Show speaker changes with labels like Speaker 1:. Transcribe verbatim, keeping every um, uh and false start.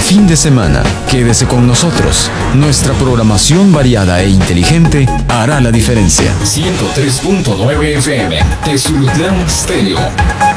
Speaker 1: fin de semana. Quédese con nosotros. Nuestra programación variada e inteligente hará la diferencia. ciento tres punto nueve F M, Tezultlán Stereo.